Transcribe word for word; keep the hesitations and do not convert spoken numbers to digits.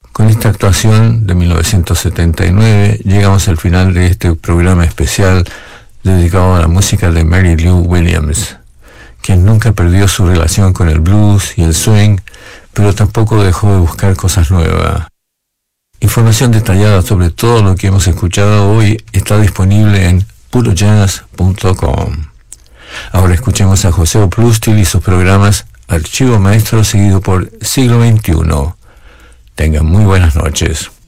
Con esta actuación de mil novecientos setenta y nueve llegamos al final de este programa especial dedicado a la música de Mary Lou Williams, quien nunca perdió su relación con el blues y el swing, pero tampoco dejó de buscar cosas nuevas. Información detallada sobre todo lo que hemos escuchado hoy está disponible en puro jazz punto com. Ahora escuchemos a José Oplústil y sus programas Archivo Maestro, seguido por Siglo veintiuno. Tengan muy buenas noches.